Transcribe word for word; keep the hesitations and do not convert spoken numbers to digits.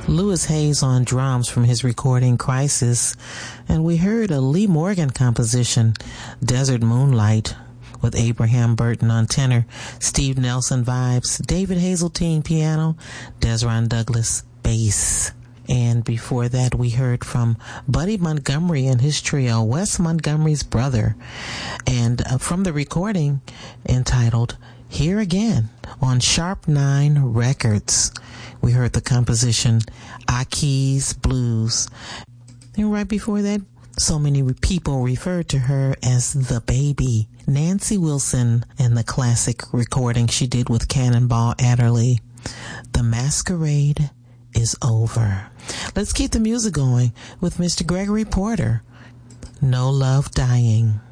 Louis Hayes on drums from his recording Crisis. And we heard a Lee Morgan composition, Desert Moonlight, with Abraham Burton on tenor, Steve Nelson vibes, David Hazeltine piano, Desron Douglas bass. And before that, we heard from Buddy Montgomery and his trio, Wes Montgomery's brother, and uh, from the recording entitled Here Again on Sharp Nine Records. We heard the composition Aki's Blues. And right before that, so many people referred to her as the baby, Nancy Wilson, and the classic recording she did with Cannonball Adderley, The Masquerade is Over. Let's keep the music going with Mister Gregory Porter, No Love Dying.